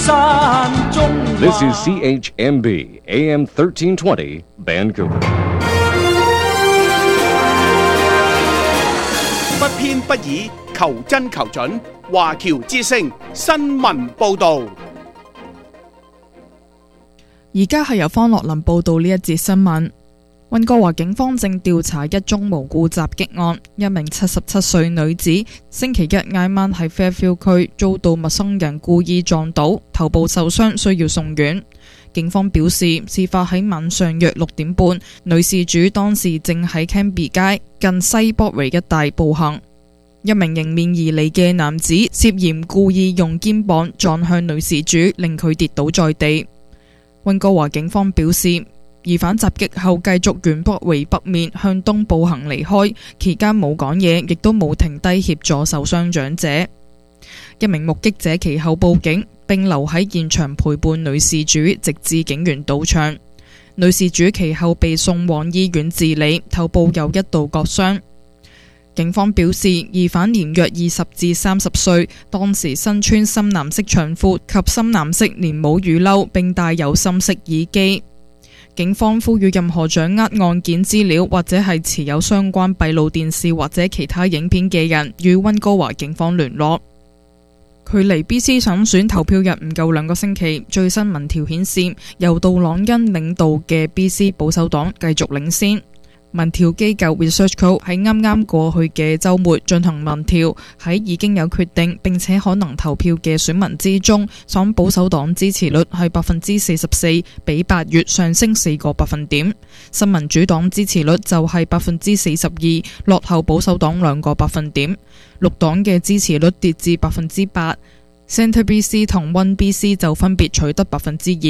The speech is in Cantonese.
This is CHMB AM 1320 Vancouver。 不偏不倚，求真求準。華僑之聲新聞報導。 而家係由方樂林報道呢一節新聞。溫哥華警方正調查一宗無故襲擊案，一名77歲女子星期一挨晚喺 Fairfield 區遭到陌生人故意撞倒，頭部受傷，需要送院。警方表示，事發喺晚上約6點半，女事主當時正喺 Cambie 街近西 Broadway 一帶步行，一名迎面而嚟嘅男子涉嫌故意用肩膀撞向女事主，令佢跌倒在地。溫哥華警方表示，疑犯襲擊後繼續沿Broadway北面向東步行離開，期間冇講嘢，亦都冇停低協助受傷長者。一名目擊者其後報警，並留喺現場陪伴女事主，直至警員到場。女事主其後被送往醫院治理，頭部有一度割傷。警方表示，疑犯年約20至30歲，當時身穿深藍色長褲及深藍色連帽雨褸，並戴有深色耳機。警方呼籲任何掌握案件資料或者係持有相關閉路電視或者其他影片嘅人，與溫哥華警方聯絡。距離 BC 省選投票日唔夠2個星期，最新民調顯示，由杜朗恩領導嘅 BC 保守黨繼續領先。民調機構 ResearchCo 喺啱啱過去嘅週末進行民調，喺已經有決定並且可能投票嘅選民之中，爽保守黨支持率係44%，比8月上升4個百分點。新民主黨支持率就係42%，落後保守黨2個百分點。綠黨嘅支持率跌至8%，Centre BC 同One BC 就分別取得2%。